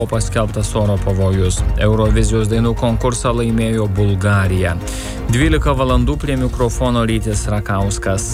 Paskelbtas oro pavojus. Eurovizijos dainų konkursą laimėjo Bulgarija. 12 valandų prie mikrofono Rytis Rakauskas.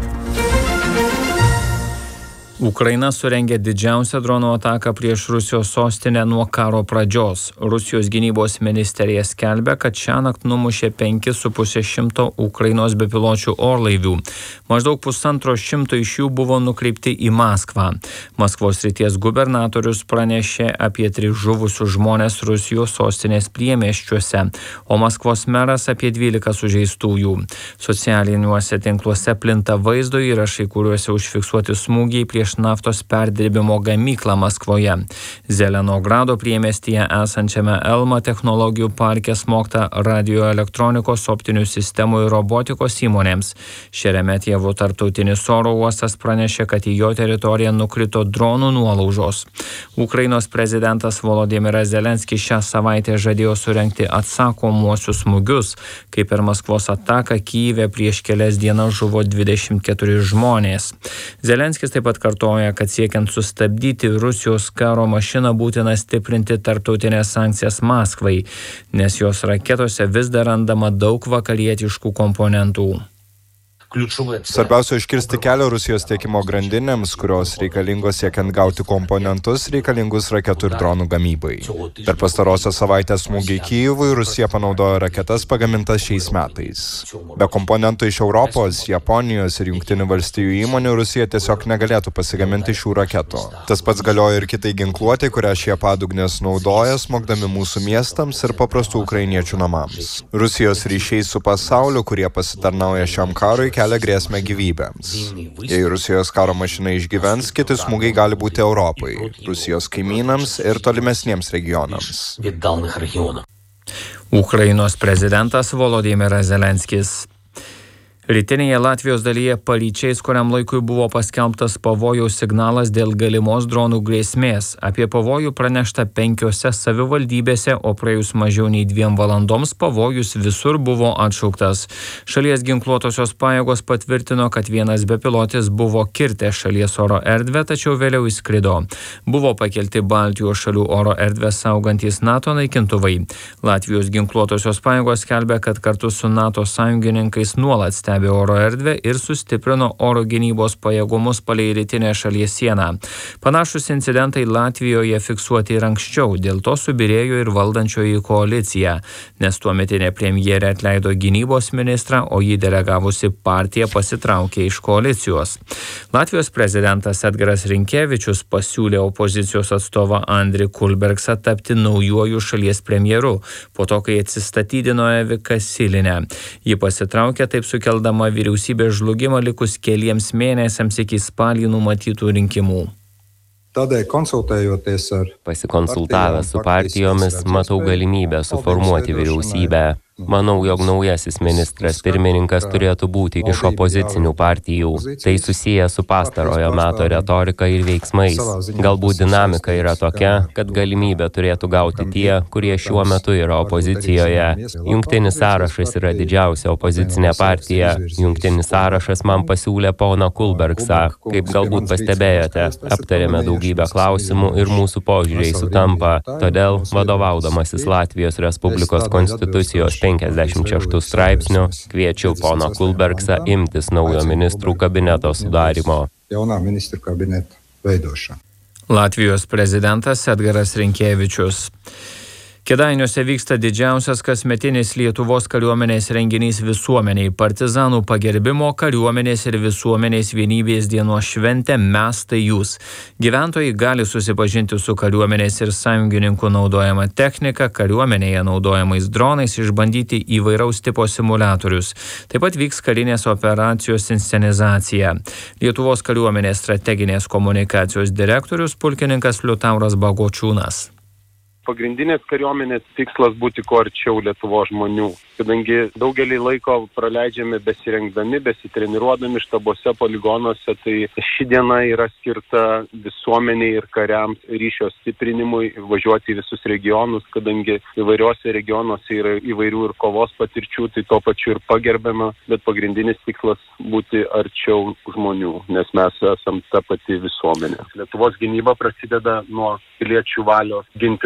Ukraina surengė didžiausią dronų ataką prieš Rusijos sostinę nuo karo pradžios. Rusijos gynybos ministerija skelbia, kad šiąnakt numušė 5,5 Ukrainos bepiločių orlaivių. Maždaug 150 iš jų buvo nukreipti į Maskvą. Maskvos srities gubernatorius pranešė apie 3 žuvusius žmones Rusijos sostinės priemiesčiuose, o Maskvos meras apie 12 sužeistųjų. Socialiniuose tinkluose plinta vaizdo įrašai, kuriuose užfiksuoti smūgiai prieš naftos perdirbimo gamyklą Maskvoje. Zelenogrado priemiestyje esančiame Elma technologijų parke smogta radioelektronikos, optinių sistemų ir robotikos įmonėms. Šeremetjevo tarptautinis oro uostas pranešė, kad į jo teritoriją nukrito dronų nuolaužos. Ukrainos prezidentas Volodymyras Zelenskis šią savaitę žadėjo surengti atsakomuosius smūgius, kai per Maskvos ataką Kyjive prieš kelias dienas žuvo 24 žmonės. Zelenskis taip pat kartoja, kad siekiant sustabdyti Rusijos karo mašiną būtina stiprinti tarptautinės sankcijas Maskvai, nes jos raketose vis dar randama daug vakarietiškų komponentų. Svarbiausia užkirsti kelią Rusijos tiekimo grandinėms, kurios reikalingos siekiant gauti komponentus reikalingus raketų ir dronų gamybai. Per pastarosios savaitės smūgiai Kyjivui Rusija panaudojo raketas pagamintas šiais metais. Be komponentų iš Europos, Japonijos ir Jungtinių valstijų įmonių Rusija tiesiog negalėtų pasigaminti šių raketų. Tas pats galioja ir kitai ginkluotei, kurią šie padugnės naudoja, smogdami mūsų miestams ir paprastų ukrainiečių namams. Rusijos ryšiai su pasauliu, kurie pasitarnauja šiam karui, kelia grėsmę gyvybėms. Jei Rusijos karo mašina išgyvens, kiti smūgiai gali būti Europai, Rusijos kaimynams ir tolimesniems regionams. Ukrainos prezidentas Volodymyras Zelenskis. Rytinėje Latvijos dalyje paryčiais kuriam laikui buvo paskelbtas pavojaus signalas dėl galimos dronų grėsmės. Apie pavojų pranešta 5 savivaldybėse, o praėjus mažiau nei 2 valandoms pavojus visur buvo atšauktas. Šalies ginkluotosios pajėgos patvirtino, kad vienas bepilotis buvo kirtęs šalies oro erdvę, tačiau vėliau įskrido. Buvo pakelti Baltijos šalių oro erdvę saugantys NATO naikintuvai. Latvijos ginkluotosios pajėgos skelbia, kad kartu su NATO sąjungininkais nuolat stebi oro erdvę ir sustiprino oro gynybos pajėgumus palei rytinę šalies sieną. Panašus incidentai Latvijoje fiksuoti ir anksčiau, dėl to subyrėjo ir valdančioji koalicija, nes tuometinė premjerė atleido gynybos ministrą, o jį delegavusi partija pasitraukė iš koalicijos. Latvijos prezidentas Edgaras Rinkevičius pasiūlė opozicijos atstovą Andrį Kulbergsą tapti naujuoju šalies premjeru, po to, kai atsistatydino Evika Silinė. Ji pasitraukė, taip sukeldama vyriausybės žlugimą likus keliems mėnesiams iki spalį numatytų rinkimų. Pasikonsultavęs su partijomis, matau galimybę suformuoti vyriausybę. Manau, jog naujasis ministras pirmininkas turėtų būti iš opozicinių partijų. Tai susiję su pastarojo meto retorika ir veiksmais. Galbūt dinamika yra tokia, kad galimybę turėtų gauti tie, kurie šiuo metu yra opozicijoje. Jungtinis sąrašas yra didžiausia opozicinė partija. Jungtinis sąrašas man pasiūlė poną Kulbergsą. Kaip galbūt pastebėjote, aptarėme daugybę klausimų ir mūsų požiūriai sutampa. Todėl, vadovaudamasis Latvijos Respublikos konstitucijos 56 straipsnių, kviečiu poną Kulbergsą imtis naujo ministrų kabineto sudarymo. Latvijos prezidentas Edgaras Rinkevičius. Kėdainiuose vyksta didžiausias kasmetinis Lietuvos kariuomenės renginys visuomeniai. Partizanų pagerbimo, kariuomenės ir visuomenės vienybės dienos šventė Mes tai jūs. Gyventojai gali susipažinti su kariuomenės ir sąjungininkų naudojama technika, kariuomenėje naudojamais dronais, išbandyti įvairaus tipo simuliatorius. Taip pat vyks karinės operacijos inscenizacija. Lietuvos kariuomenės strateginės komunikacijos direktorius pulkininkas Liutauras Bagočiūnas. pagrindinės kariuomenės tikslas būti kuo arčiau Lietuvos žmonių, kadangi daugelį laiko praleidžiame besirengdami, besitreniruodami štabuose, poligonuose, tai ši diena yra skirta visuomeniai ir kariams ryšio stiprinimui, važiuoti į visus regionus, kadangi įvairiuose regionuose yra įvairių ir kovos patirčių, tai tuo pačiu ir pagerbiama, bet pagrindinis tikslas būti arčiau žmonių, nes mes esam ta pati visuomenė. Lietuvos gynyba prasideda nuo piliečių valios ginti